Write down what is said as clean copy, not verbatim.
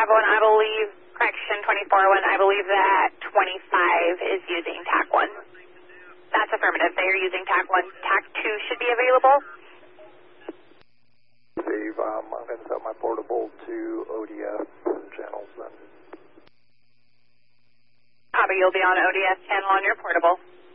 Bravo 1, I believe, correction, 24-1, I believe that 25 is using TAC 1. That's affirmative. They are using TAC 1. TAC 2 should be available. Steve, I'm going to set my portable to ODS channels then. Copy, you'll be on ODS channel on your portable.